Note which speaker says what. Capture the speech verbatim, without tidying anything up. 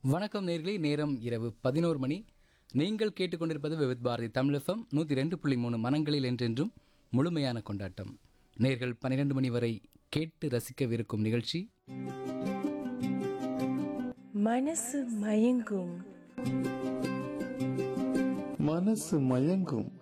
Speaker 1: வணக்கம் நேர்களே, நேரம் இரவு பதினோரு மணி. நீங்கள் கேட்டுக்கொண்டிருப்பது விவித் பாரதி தமிழ் எஃப்எம் நூற்றி ரெண்டு புள்ளி மூணு மனங்களில் என்றென்றும் முழுமையான கொண்டாட்டம். நேர்கள் பன்னிரெண்டு மணி வரை கேட்டு ரசிக்கவிருக்கும் நிகழ்ச்சி
Speaker 2: மனசு மயங்கும்.
Speaker 3: மனசு மயங்கும்